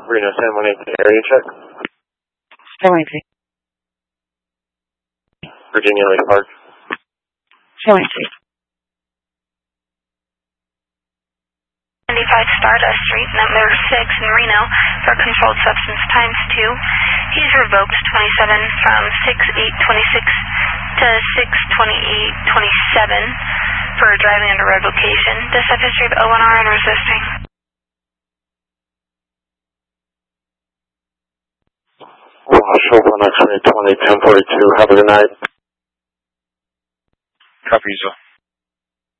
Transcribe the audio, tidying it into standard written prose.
Reno San Juan area check. San Juan. Virginia Lake Park. San Juan. 95 Stardust Street, number 6 in Reno, for controlled substance times 2. He's revoked 27 from 6/8/26 to 6/28/27 for driving under revocation. Does have history of ONR and resisting. Wash over X-ray 20 1042. Have a good night. Copy, Diesel.